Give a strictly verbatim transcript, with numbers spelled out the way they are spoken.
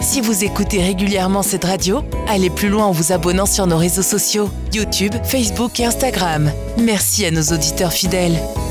si vous écoutez régulièrement cette radio, allez plus loin en vous abonnant sur nos réseaux sociaux, YouTube, Facebook et Instagram. Merci à nos auditeurs fidèles.